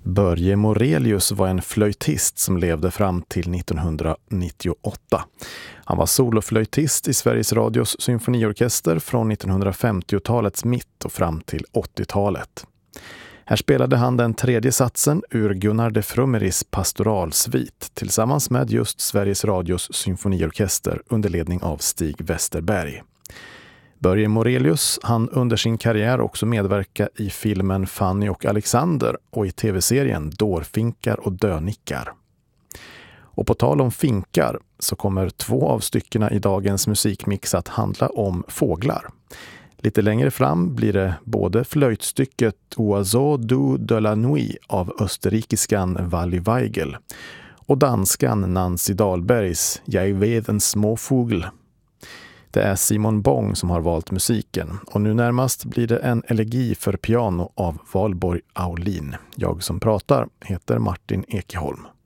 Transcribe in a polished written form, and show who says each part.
Speaker 1: Börje Morelius var en flöjtist som levde fram till 1998. Han var soloflöjtist i Sveriges Radios symfoniorkester från 1950-talets mitt och fram till 80-talet. Här spelade han den tredje satsen ur Gunnar de Frummeris pastoralsvit tillsammans med just Sveriges Radios symfoniorkester under ledning av Stig Westerberg. Börje Morelius han under sin karriär också medverka i filmen Fanny och Alexander och i tv-serien Dårfinkar och dönickar. Och på tal om finkar så kommer 2 av styckena i dagens musikmix att handla om fåglar. Lite längre fram blir det både flöjtstycket Oiseau du de la nuit av österrikiskan Wally Weigel och danskan Nancy Dahlbergs Jag vet en småfågel. Det är Simon Bong som har valt musiken och nu närmast blir det en elegi för piano av Valborg Aulin. Jag som pratar heter Martin Ekeholm.